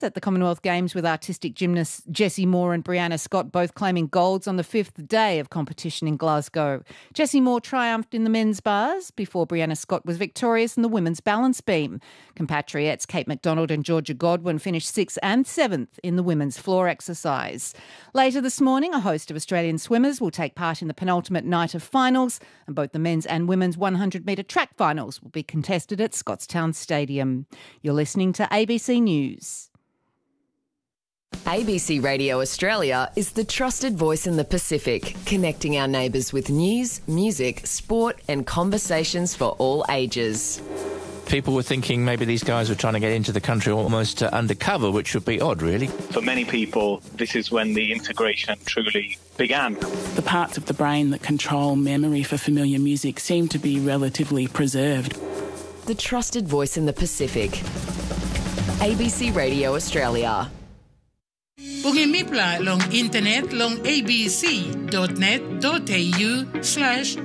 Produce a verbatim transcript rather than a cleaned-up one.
at the Commonwealth Games, with artistic gymnasts Jessie Moore and Brianna Scott both claiming golds on the fifth day of competition in Glasgow. Jessie Moore triumphed in the men's bars before Brianna Scott was victorious in the women's balance beam. Compatriots Kate McDonald and Georgia Godwin finished sixth and seventh in the women's floor exercise. Later this morning, a host of Australian swimmers will take part in the penultimate night of finals, and both the men's and women's one hundred metre track finals will be contested at Scottstown Stadium. You're listening to A B C News. A B C Radio Australia is the trusted voice in the Pacific, connecting our neighbours with news, music, sport and conversations for all ages. People were thinking maybe these guys were trying to get into the country almost uh, undercover, which would be odd, really. For many people, this is when the integration truly began. The parts of the brain that control memory for familiar music seem to be relatively preserved. The trusted voice in the Pacific. A B C Radio Australia. Pungimipla long internet long abc.net.au slash